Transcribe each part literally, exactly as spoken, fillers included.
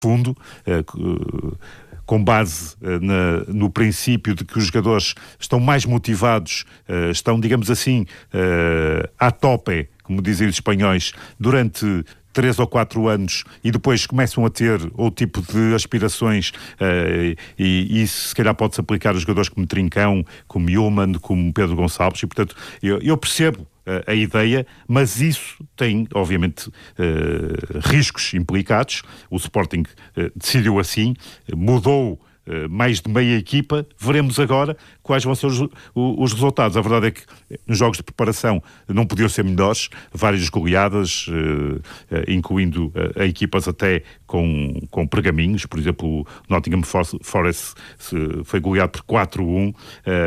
fundo, uh, com base uh, na, no princípio de que os jogadores estão mais motivados, uh, estão, digamos assim, uh, à tope, como dizem os espanhóis, durante três ou quatro anos e depois começam a ter outro tipo de aspirações uh, e isso se calhar pode-se aplicar a jogadores como Trincão, como Yulman, como Pedro Gonçalves e portanto eu, eu percebo uh, a ideia, mas isso tem obviamente uh, riscos implicados. O Sporting uh, decidiu assim, mudou Uh, mais de meia equipa, veremos agora quais vão ser os, os resultados. A verdade é que nos jogos de preparação não podiam ser melhores, várias goleadas, uh, uh, incluindo uh, equipas até com, com pergaminhos. Por exemplo, o Nottingham Forest uh, foi goleado por quatro a um, uh,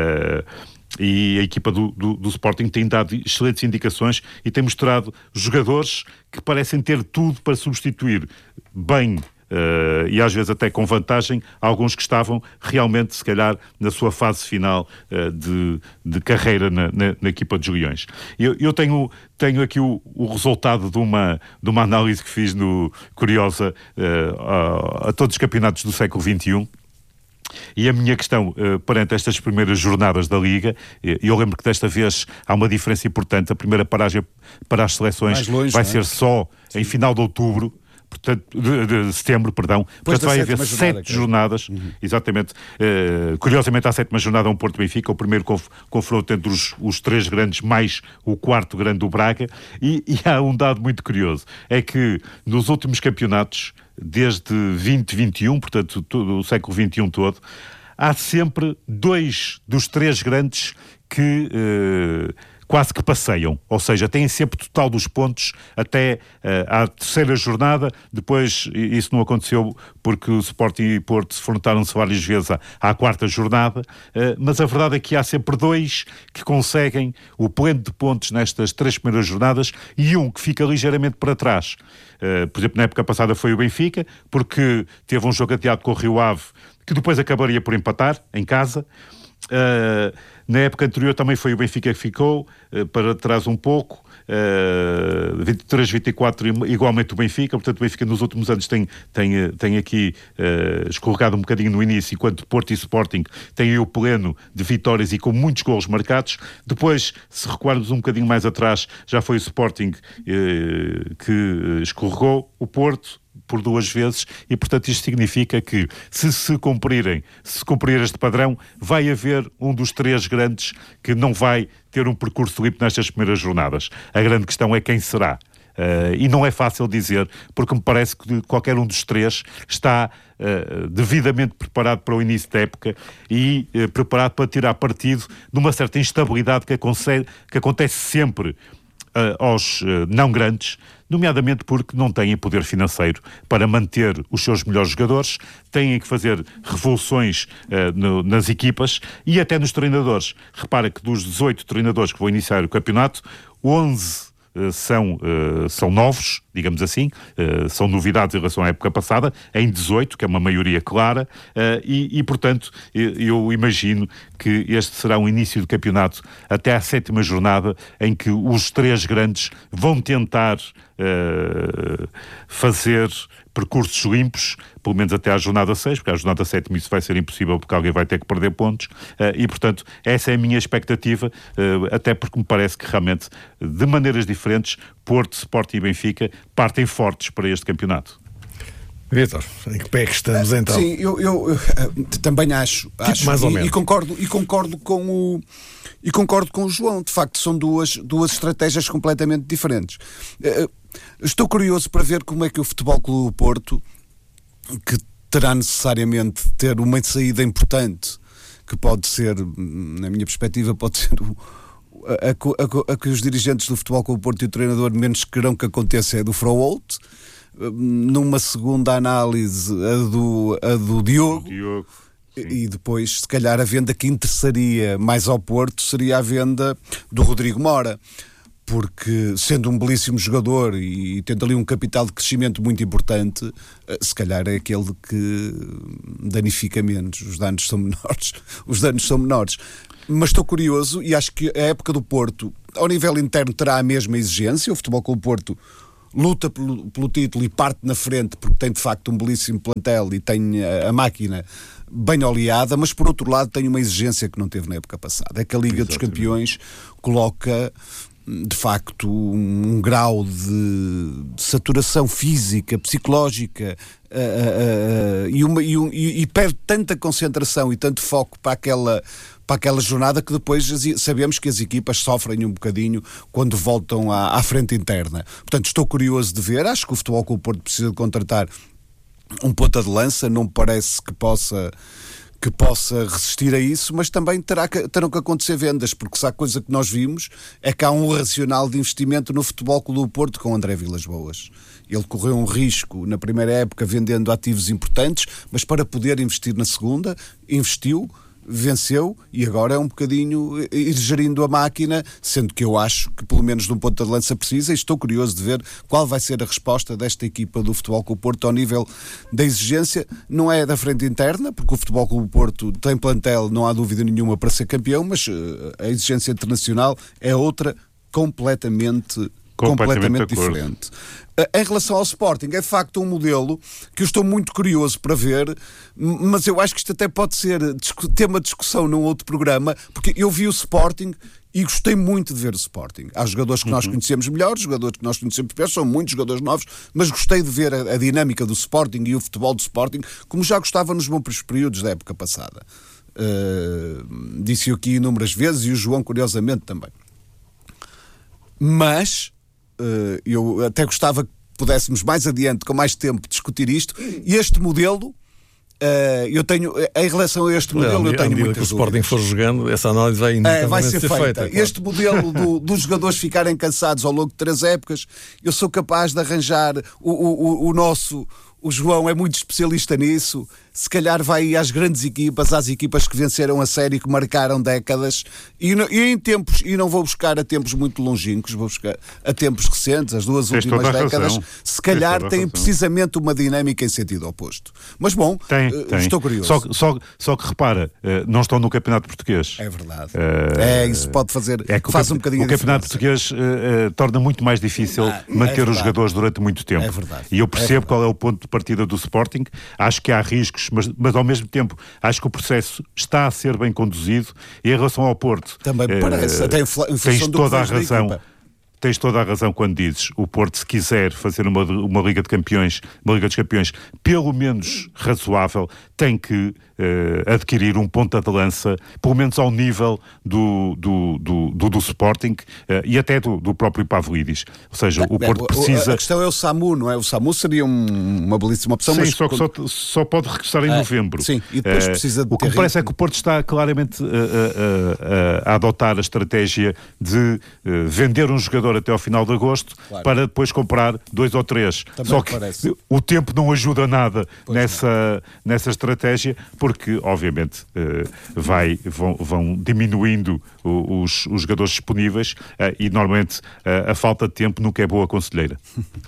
e a equipa do, do, do Sporting tem dado excelentes indicações e tem mostrado jogadores que parecem ter tudo para substituir bem Uh, e às vezes até com vantagem alguns que estavam realmente se calhar na sua fase final uh, de, de carreira na, na, na equipa de Leões. Eu, eu tenho, tenho aqui o, o resultado de uma, de uma análise que fiz no Curiosa uh, a, a todos os campeonatos do século vinte e um. E a minha questão, uh, perante estas primeiras jornadas da Liga, e eu lembro que desta vez há uma diferença importante. A primeira paragem para as seleções longe, vai ser só Sim. em final de outubro, portanto, de, de setembro, perdão. Depois portanto, vai haver jornada, sete jornadas, uhum. exatamente. Uh, curiosamente, à sétima jornada, um Porto Benfica, o primeiro conf, confronto entre os, os três grandes, mais o quarto grande do Braga. E, e há um dado muito curioso: é que nos últimos campeonatos, desde vinte vinte e um, portanto, todo, o século vinte e um todo, há sempre dois dos três grandes que Uh, quase que passeiam, ou seja, têm sempre total dos pontos até uh, à terceira jornada. Depois isso não aconteceu porque o Sporting e Porto se enfrentaram-se várias vezes à, à quarta jornada, uh, mas a verdade é que há sempre dois que conseguem o pleno de pontos nestas três primeiras jornadas e um que fica ligeiramente para trás. Uh, por exemplo, na época passada foi o Benfica, porque teve um jogo ateado com o Rio Ave, que depois acabaria por empatar em casa. Uh, na época anterior também foi o Benfica que ficou uh, para trás um pouco, uh, vinte e três, vinte e quatro igualmente o Benfica. Portanto o Benfica nos últimos anos tem, tem, tem aqui uh, escorregado um bocadinho no início, enquanto Porto e Sporting têm aí o pleno de vitórias e com muitos golos marcados. Depois, se recuarmos um bocadinho mais atrás, já foi o Sporting uh, que escorregou, o Porto por duas vezes, e portanto isto significa que se se cumprirem, se cumprir este padrão, vai haver um dos três grandes que não vai ter um percurso limpo nestas primeiras jornadas. A grande questão é quem será. Uh, e não é fácil dizer, porque me parece que qualquer um dos três está uh, devidamente preparado para o início da época e uh, preparado para tirar partido de uma certa instabilidade que, aconse- que acontece sempre Uh, aos uh, não grandes, nomeadamente porque não têm poder financeiro para manter os seus melhores jogadores, têm que fazer revoluções uh, no, nas equipas e até nos treinadores. Repara que dos dezoito treinadores que vão iniciar o campeonato, onze Uh, são, uh, são novos, digamos assim, uh, são novidades em relação à época passada, em dezoito, que é uma maioria clara, uh, e, e, portanto, eu, eu imagino que este será um início de campeonato até à sétima jornada, em que os três grandes vão tentar uh, fazer percursos limpos, pelo menos até à jornada seis, porque à jornada sétima isso vai ser impossível porque alguém vai ter que perder pontos, uh, e portanto essa é a minha expectativa, uh, até porque me parece que realmente, de maneiras diferentes, Porto, Sporting e Benfica partem fortes para este campeonato. Vítor, em que pé é que estamos então? Sim, eu, eu, eu também acho, tipo acho mais ou e, menos. e concordo, e concordo com o e concordo com o João. De facto, são duas, duas estratégias completamente diferentes. Uh, estou curioso para ver como é que o Futebol Clube do Porto, que terá necessariamente de ter uma saída importante, que pode ser, na minha perspectiva, pode ser o, a, a, a, a que os dirigentes do Futebol Clube do Porto e o treinador menos querão que aconteça é do Froholt. Numa segunda análise, a do, a do Diogo, Diogo e depois, se calhar, a venda que interessaria mais ao Porto seria a venda do Rodrigo Mora, porque sendo um belíssimo jogador e tendo ali um capital de crescimento muito importante, se calhar é aquele que danifica menos, os danos são menores, os danos são menores. Mas estou curioso e acho que a época do Porto, ao nível interno, terá a mesma exigência. O Futebol Clube do Porto luta pelo, pelo título e parte na frente porque tem de facto um belíssimo plantel e tem a, a máquina bem oleada, mas por outro lado tem uma exigência que não teve na época passada. É que a Liga Exatamente. dos Campeões coloca de facto um, um grau de, de saturação física, psicológica uh, uh, uh, e, uma, e, um, e, e perde tanta concentração e tanto foco para aquela, para aquela jornada que depois sabemos que as equipas sofrem um bocadinho quando voltam à, à frente interna. Portanto, estou curioso de ver. Acho que o Futebol Clube do Porto precisa de contratar um ponta de lança, não me parece que possa que possa resistir a isso, mas também terá que, terão que acontecer vendas, porque se há coisa que nós vimos é que há um racional de investimento no Futebol Clube do Porto com André Vilas-Boas. Ele correu um risco na primeira época vendendo ativos importantes, mas para poder investir na segunda, investiu, venceu e agora é um bocadinho ir gerindo a máquina, sendo que eu acho que pelo menos de um ponta de lança precisa, e estou curioso de ver qual vai ser a resposta desta equipa do Futebol Clube do Porto ao nível da exigência. Não é da frente interna, porque o Futebol Clube do Porto tem plantel, não há dúvida nenhuma, para ser campeão, mas a exigência internacional é outra completamente completamente diferente. Em relação ao Sporting, é de facto um modelo que eu estou muito curioso para ver, mas eu acho que isto até pode ser tema de discussão num outro programa, porque eu vi o Sporting e gostei muito de ver o Sporting. Há jogadores que nós conhecemos melhor, jogadores que nós conhecemos pior, são muitos jogadores novos, mas gostei de ver a, a dinâmica do Sporting e o futebol do Sporting, como já gostava nos bons períodos da época passada. Uh, disse eu aqui inúmeras vezes, e o João curiosamente também. Mas Uh, eu até gostava que pudéssemos mais adiante, com mais tempo, discutir isto. E este modelo, uh, eu tenho, em relação a este modelo, não, eu tenho muitas dúvidas. Se o Sporting for jogando, essa análise vai uh, vai ser, ser feita. feita claro. Este modelo do, dos jogadores ficarem cansados ao longo de três épocas, eu sou capaz de arranjar o, o, o nosso... O João é muito especialista nisso. Se calhar vai às grandes equipas, às equipas que venceram a série, que marcaram décadas, e, no, e em tempos, e não vou buscar a tempos muito longínquos, vou buscar a tempos recentes, as duas Tens últimas décadas, se calhar têm precisamente uma dinâmica em sentido oposto. Mas bom, tem, uh, tem. estou curioso. Só, só, só que repara, uh, não estão no Campeonato Português. É verdade. Uh, é, isso pode fazer, é que faz o, um bocadinho o Campeonato Português uh, uh, torna muito mais difícil ah, manter é os jogadores durante muito tempo. É verdade. E eu percebo é qual é o ponto de partida do Sporting. Acho que há riscos, mas, mas ao mesmo tempo acho que o processo está a ser bem conduzido. E em relação ao Porto, também me parece, uh, até em função tens do toda a razão. Tens toda a razão quando dizes o Porto, se quiser fazer uma, uma Liga de Campeões, uma Liga dos Campeões pelo menos razoável, tem que uh, adquirir um ponta de lança, pelo menos ao nível do, do, do, do, do Sporting uh, e até do, do próprio Pavlidis. Ou seja, o Porto precisa... A questão é o SAMU, não é? O SAMU seria um, uma belíssima opção. Sim, mas só que só, só pode regressar em ah, novembro. Sim, e depois uh, precisa de O que me parece é que o Porto está claramente uh, uh, uh, a adotar a estratégia de uh, vender um jogador até ao final de agosto, claro, para depois comprar dois ou três. Também Só que parece. O tempo não ajuda nada nessa, nessa estratégia, porque obviamente uh, vai, vão, vão diminuindo os, os jogadores disponíveis uh, e normalmente uh, a falta de tempo nunca é boa conselheira.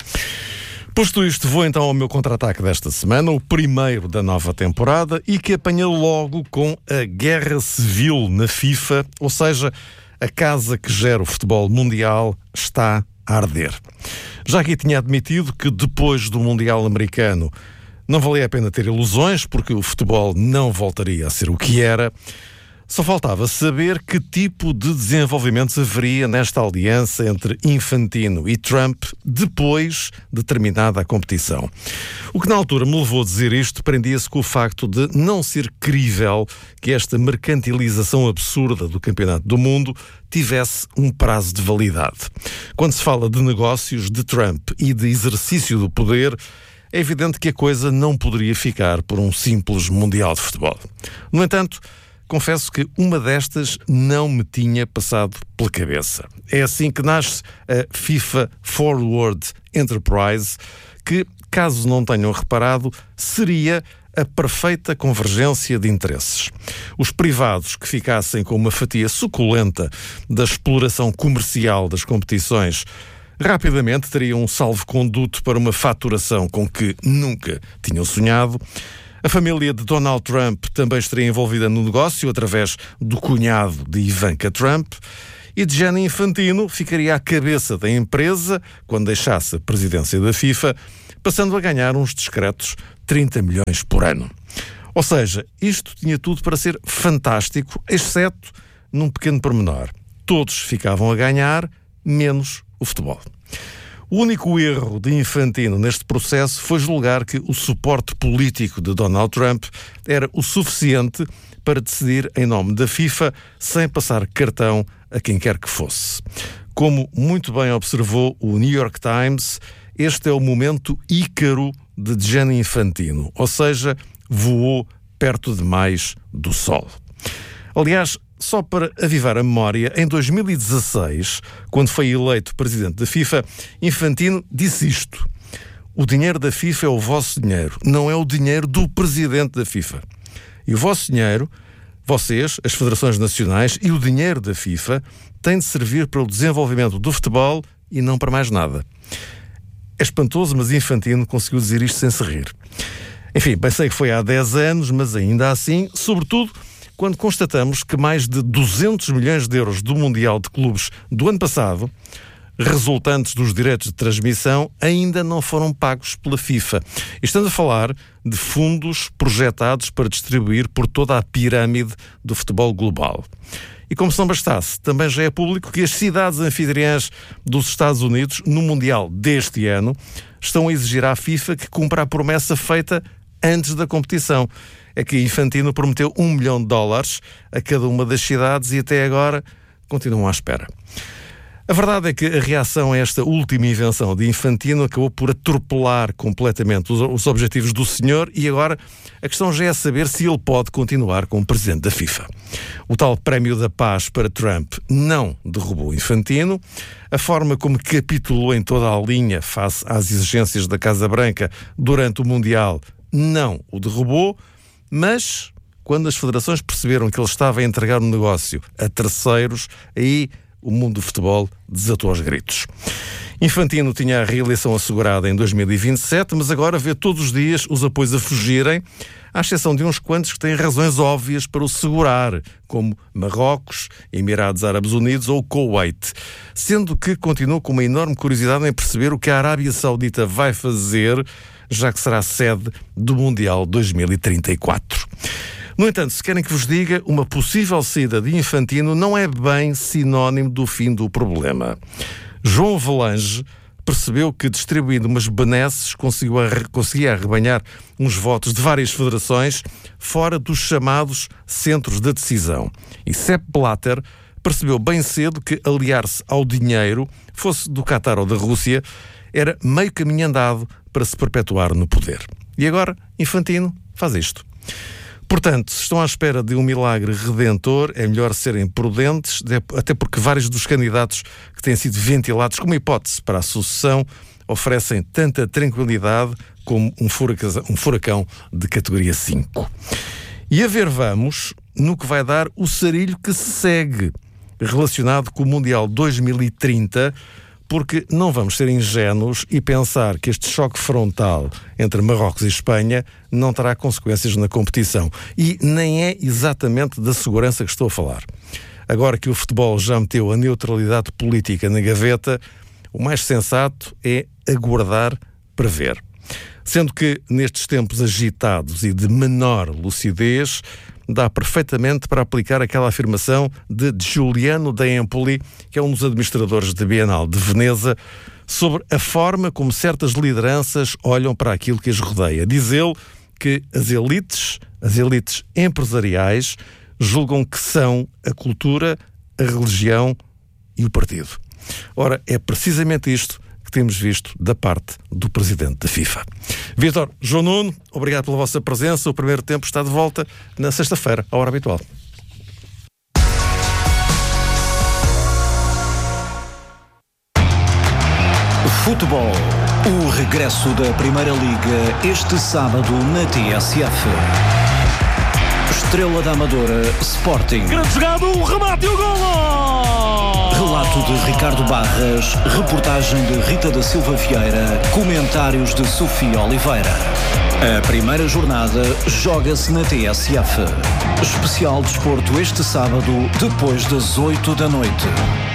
Posto isto, vou então ao meu contra-ataque desta semana, o primeiro da nova temporada, e que apanha logo com a guerra civil na FIFA, ou seja, a casa que gera o futebol mundial está a arder. Já aqui tinha admitido que depois do Mundial americano não valia a pena ter ilusões, porque o futebol não voltaria a ser o que era. Só faltava saber que tipo de desenvolvimentos haveria nesta aliança entre Infantino e Trump depois de terminada a competição. O que na altura me levou a dizer isto prendia-se com o facto de não ser crível que esta mercantilização absurda do Campeonato do Mundo tivesse um prazo de validade. Quando se fala de negócios de Trump e de exercício do poder, é evidente que a coisa não poderia ficar por um simples Mundial de Futebol. No entanto, confesso que uma destas não me tinha passado pela cabeça. É assim que nasce a FIFA Forward Enterprise, que, caso não tenham reparado, seria a perfeita convergência de interesses. Os privados que ficassem com uma fatia suculenta da exploração comercial das competições rapidamente teriam um salvo-conduto para uma faturação com que nunca tinham sonhado. A família de Donald Trump também estaria envolvida no negócio através do cunhado de Ivanka Trump. E Gianni Infantino ficaria à cabeça da empresa quando deixasse a presidência da FIFA, passando a ganhar uns discretos trinta milhões por ano. Ou seja, isto tinha tudo para ser fantástico, exceto num pequeno pormenor. Todos ficavam a ganhar, menos o futebol. O único erro de Infantino neste processo foi julgar que o suporte político de Donald Trump era o suficiente para decidir em nome da FIFA sem passar cartão a quem quer que fosse. Como muito bem observou o New York Times, este é o momento ícaro de Gianni Infantino, ou seja, voou perto demais do sol. Aliás, só para avivar a memória, em dois mil e dezasseis, quando foi eleito presidente da FIFA, Infantino disse isto: o dinheiro da FIFA é o vosso dinheiro, não é o dinheiro do presidente da FIFA. E o vosso dinheiro, vocês, as federações nacionais e o dinheiro da FIFA, têm de servir para o desenvolvimento do futebol e não para mais nada. É espantoso, mas Infantino conseguiu dizer isto sem se rir. Enfim, pensei que foi há dez anos, mas ainda assim, sobretudo quando constatamos que mais de duzentos milhões de euros do Mundial de Clubes do ano passado, resultantes dos direitos de transmissão, ainda não foram pagos pela FIFA. E estamos a falar de fundos projetados para distribuir por toda a pirâmide do futebol global. E como se não bastasse, também já é público que as cidades anfitriãs dos Estados Unidos, no Mundial deste ano, estão a exigir à FIFA que cumpra a promessa feita antes da competição. É que Infantino prometeu um milhão de dólares a cada uma das cidades e até agora continuam à espera. A verdade é que a reação a esta última invenção de Infantino acabou por atropelar completamente os, os objetivos do senhor e agora a questão já é saber se ele pode continuar como presidente da FIFA. O tal Prémio da Paz para Trump não derrubou Infantino. A forma como capitulou em toda a linha face às exigências da Casa Branca durante o Mundial não o derrubou. Mas, quando as federações perceberam que ele estava a entregar um negócio a terceiros, aí o mundo do futebol desatou aos gritos. Infantino tinha a reeleição assegurada em dois mil e vinte e sete, mas agora vê todos os dias os apoios a fugirem, à exceção de uns quantos que têm razões óbvias para o segurar, como Marrocos, Emirados Árabes Unidos ou Kuwait, sendo que continuo com uma enorme curiosidade em perceber o que a Arábia Saudita vai fazer, já que será sede do Mundial dois mil e trinta e quatro. No entanto, se querem que vos diga, uma possível saída de Infantino não é bem sinónimo do fim do problema. João Avelange percebeu que, distribuindo umas benesses, conseguiu arre- conseguia arrebanhar uns votos de várias federações fora dos chamados centros de decisão. E Sepp Blatter percebeu bem cedo que aliar-se ao dinheiro, fosse do Qatar ou da Rússia, era meio caminho andado para se perpetuar no poder. E agora, Infantino faz isto. Portanto, se estão à espera de um milagre redentor, é melhor serem prudentes, até porque vários dos candidatos que têm sido ventilados como hipótese para a sucessão oferecem tanta tranquilidade como um furacão, um furacão de categoria cinco. E a ver vamos no que vai dar o sarilho que se segue, relacionado com o Mundial dois mil e trinta, porque não vamos ser ingênuos e pensar que este choque frontal entre Marrocos e Espanha não terá consequências na competição. E nem é exatamente da segurança que estou a falar. Agora que o futebol já meteu a neutralidade política na gaveta, o mais sensato é aguardar para ver. Sendo que, nestes tempos agitados e de menor lucidez, dá perfeitamente para aplicar aquela afirmação de Giuliano da Empoli, que é um dos administradores da Bienal de Veneza, sobre a forma como certas lideranças olham para aquilo que as rodeia. Diz ele que as elites, as elites empresariais, julgam que são a cultura, a religião e o partido. Ora, é precisamente isto que temos visto da parte do presidente da FIFA. Vítor, João Nuno, obrigado pela vossa presença. O primeiro tempo está de volta na sexta-feira, à hora habitual. Futebol. O regresso da Primeira Liga este sábado na T S F. Estrela da Amadora, Sporting. Grande jogada, o remate e o golo! Relato de Ricardo Barras, reportagem de Rita da Silva Vieira, comentários de Sofia Oliveira. A primeira jornada joga-se na T S F. Especial desporto este sábado, depois das oito da noite.